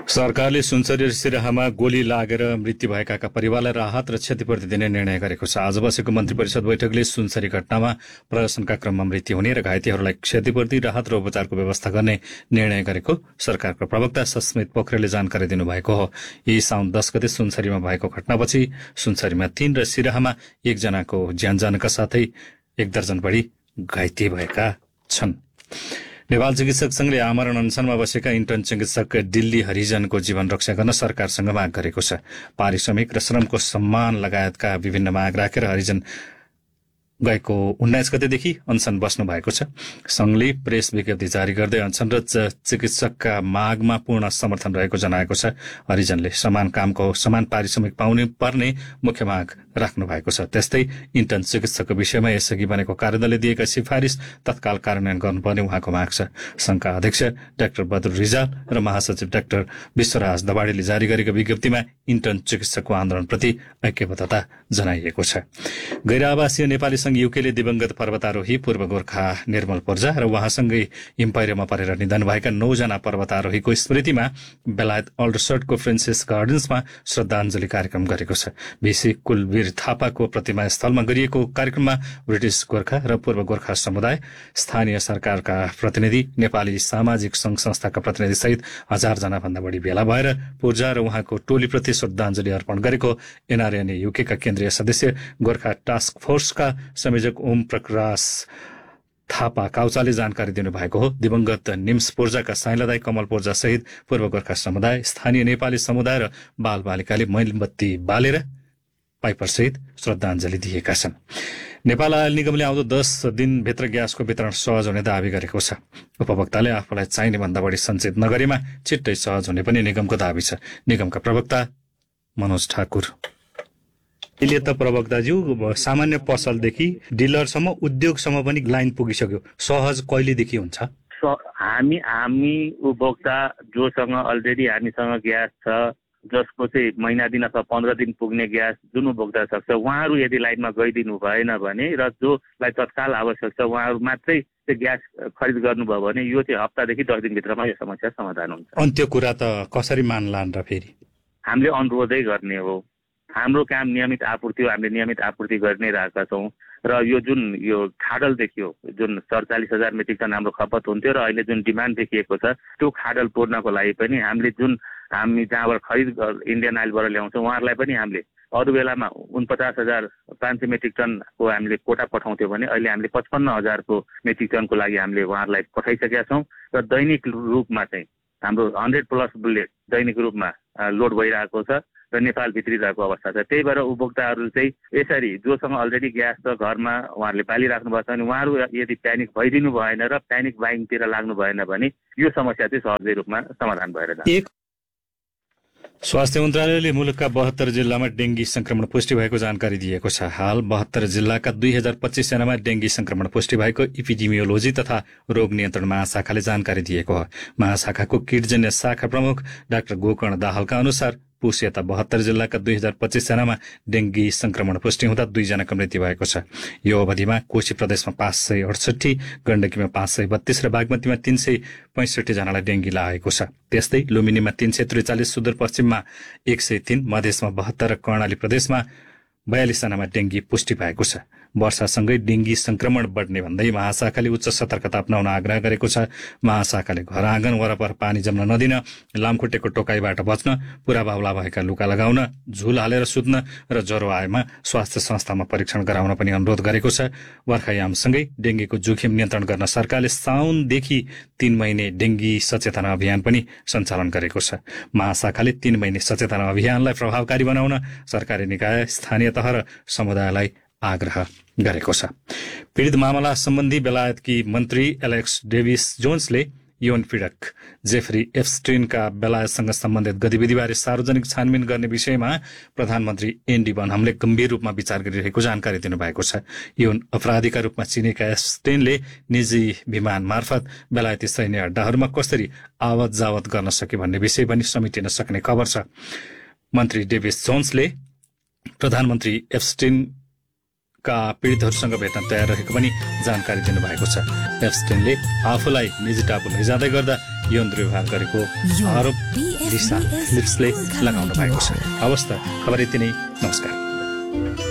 सरकारले सुनसरी र सिराहामा गोली लागेर मृत्यु भएकाका परिवारलाई राहत र क्षतिपूर्ति दिने निर्णय गरेको छ। आज बसेको मन्त्री परिषद बैठकले सुनसरी घटनामा प्रदर्शनका क्रममा मृत्यु हुने र घाइतेहरूलाई क्षतिपूर्ति, राहत र उपचारको व्यवस्था गर्ने निर्णय गरेको सरकारको प्रवक्ता सस्मित पोखरेलले जानकारी दिनुभएको हो। यही साउन 10 गते सुनसरीमा भएको घटनापछि सुनसरीमा 3 र सिराहामा 1 जनाको ज्यान जानका साथै 1 दर्जन बढी घाइते भएका छन्। नेपाल चिकित्सक संघले आमरण अनसनमा बसेका इन्टर्न चिकित्सक दिल्ली हरिजनको जीवन रक्षा गर्न सरकारसँग माग गरेको छ। पारिश्रमिक र श्रमको सम्मान लगायतका विभिन्न माग राखेर हरिजन गएको 19 गतेदेखि अनसन बस्नु भएको छ। संघले प्रेस विज्ञप्ति जारी गर्दै अनसन र चिकित्सकका मागमा पूर्ण समर्थन रहेको जनाएको छ। हरिजनले समान कामको समान पारिश्रमिक पाउनु पर्ने मुख्य माग राख्नु भएको छ। त्यस्तै इन्टर्न चिकित्सकको विषयमा यसअघि बनेको कार्यदलले दिएका सिफारिस तत्काल कार्यान्वयन गर्नुपर्ने उहाँको माग छ। संघका अध्यक्ष डाक्टर बदर रिजाल र महासचिव डाक्टर विश्वराज दबाडीले जारी गरेको विज्ञप्तिमा इन्टर्न चिकित्सकको आन्दोलनप्रति ऐक्यबद्धता जनाइएको छ। गैर आवासीय नेपाली संघ युकेले दिवंगत पर्वतारोही पूर्व गोर्खा निर्मल पर्जा र उहाँसँगै हिमपैह्रोमा परेर निधन भएका 9 जना पर्वतारोहीको स्मृतिमा बेलायत अल्डरसटको फ्रेन्सिस गार्डन्समा श्रद्धाञ्जली कार्यक्रम गरेको छ। भिसी कुलवीर थापाको प्रतिमा स्थलमा गरिएको कार्यक्रममा ब्रिटिश गोर्खा र पूर्व गोर्खा समुदाय, स्थानीय सरकारका प्रतिनिधि, नेपाली सामाजिक संघ संस्थाका प्रतिनिधि सहित 1000 जना भन्दा बढी भेला भएर पूर्जा र उहाँको टोलीप्रति श्रद्धाञ्जली अर्पण गरेको एनआरएनए युकेका केन्द्रीय सदस्य गोर्खा टास्क फोर्सका संयोजक ओम प्रकाश थापा काउचाले जानकारी दिनुभएको हो। दिवंगत निम्स पूर्जाका साइलादाई कमल पूर्जा सहित पूर्व गोर्खा समुदाय, स्थानीय नेपाली समुदाय र बालबालिकाले मैलबत्ती बालेर पाइपर सहित श्रद्धाञ्जली दिएका छन्। नेपाल आयल निगमले आउँदो 10 दिनभित्र ग्यासको वितरण सहज हुने दावी गरेको छ। उपभोक्ताले आफूलाई चाहिने भन्दा बढी सञ्चित नगरेमा छिट्टै सहज हुने पनि निगमको दावी छ। निगमका प्रवक्ता मनोज ठाकुर। अहिले त प्रवक्ताज्यू सामान्य पसलदेखि डिलरसम्म उद्योगसम्म पनि लाइन पुगिसक्यो। सहज कहिलेदेखि हुन्छ? हामी उपभोक्ता जोसँग अलरेडी हामीसँग ग्यास छ, जसको चाहिँ महिना दिन अथवा 15 दिन पुग्ने ग्यास जुन उपभोक्ता सक्छ, उहाँहरू यदि लाइनमा गइदिनु भएन भने र जोलाई तत्काल आवश्यक छ उहाँहरू मात्रै त्यो ग्यास खरिद गर्नुभयो भने यो चाहिँ हप्तादेखि 10 दिनभित्रमा यो समस्या समाधान हुन्छ। अन्त्य कुरा त कसरी मान्लान् र फेरि? हामीले अनुरोधै गर्ने हो। हाम्रो काम नियमित आपूर्ति हो, हामीले नियमित आपूर्ति गर्ने रहेका छौँ र यो खाडल देखियो, जुन 47,000 मेट्रिक टन हाम्रो खपत हुन्थ्यो र अहिले जुन डिमान्ड देखिएको छ त्यो खाडल पूर्णको लागि पनि हामी जहाँबाट खरिद इन्डियन आइलबाट ल्याउँछौँ उहाँहरूलाई पनि हामीले अरू बेलामा 49,500 मेट्रिक टनको हामीले कोटा पठाउँथ्यौँ भने अहिले हामीले 55,000 मेट्रिक टनको लागि हामीले उहाँहरूलाई पठाइसकेका छौँ र दैनिक रूपमा चाहिँ हाम्रो 100+ बुलेट दैनिक रूपमा लोड भइरहेको छ र नेपाल भित्रिरहेको अवस्था छ। त्यही भएर उपभोक्ताहरू चाहिँ यसरी जोसँग अलरेडी ग्यास छ घरमा उहाँहरूले पालिराख्नु भएको छ भने उहाँहरू यदि प्यानिक भइदिनु भएन र प्यानिक बाइङतिर लाग्नु भएन भने यो समस्या चाहिँ सहजै रूपमा समाधान भएर जान्छ। स्वास्थ्य मन्त्रालयले मुलुकका 72 जिल्लामा डेंगी संक्रमण पुष्टि भएको जानकारी दिएको छ। हाल 72 जिल्लाका 2025 जनामा डेंगी संक्रमण पुष्टि भएको इपिडेमियोलोजी तथा रोग नियन्त्रण महाशाखाले जानकारी दिएको हो। महाशाखाको कीटजन्य शाखा प्रमुख डाक्टर गोकर्ण दाहालका अनुसार पुस यता 72 जिल्लाका 2025 जनामा डेंगी संक्रमण पुष्टि हुँदा 2 जनाको मृत्यु भएको छ। यो अवधिमा कोशी प्रदेशमा 568, गण्डकीमा 532 र बागमतीमा 365 जनालाई डेंगी लागेको छ। त्यस्तै लुम्बिनीमा 343, सुदूरपश्चिममा 103, मधेसमा 72 र कर्णाली प्रदेशमा 42 जनामा डेंगी पुष्टि भएको छ। वर्षासँगै डेंगी संक्रमण बढ्ने भन्दै महाशाखाले उच्च सतर्कता अपनाउन आग्रह गरेको छ। महाशाखाले घर आँगन वरपर पानी जम्न नदिन, लामखुट्टेको टोकाइबाट बच्न, पुरा बाहुला भएका लुगा लगाउन, झुल हालेर सुत्न र ज्वरो आएमा स्वास्थ्य संस्थामा परीक्षण गराउन पनि अनुरोध गरेको छ। बर्खायामसँगै डेंगीको जोखिम नियन्त्रण गर्न सरकारले साउनदेखि 3 महिने डेंगी सचेतना अभियान पनि सञ्चालन गरेको छ। महाशाखाले 3 महिने सचेतना अभियानलाई प्रभावकारी बनाउन सरकारी निकाय, स्थानीय तह र समुदायलाई आग्रह गरेको छ। पीडित मामला सम्बन्धी बेलायतकी मन्त्री एलेक्स डेभिस जोन्सले यौन पीडक जेफरी एप्स्टिनका बेलायतसँग सम्बन्धित गतिविधिबारे सार्वजनिक छानबिन गर्ने विषयमा प्रधानमन्त्री एन्डी बनहमले गम्भीर रूपमा विचार गरिरहेको जानकारी दिनुभएको छ। यौन अपराधीका रूपमा चिनेका एप्स्टिनले निजी विमान मार्फत बेलायती सैन्य अड्डाहरूमा कसरी आवत जावत गर्न सके भन्ने विषय पनि समेटिन सक्ने खबर छ। मन्त्री डेभिस जोन्सले प्रधानमन्त्री एप्स्टिन का पीडितहरूसँग भेट्न तयार रहेको पनि जानकारी दिनुभएको छ। एप्स्टेनले आफूलाई निजी टापु लैजाँदै गर्दा यौन दुर्व्यवहार गरेको आरोप लिसा लिप्सले लगाउनु भएको छ। हवस् त, खबर यति नै। नमस्कार।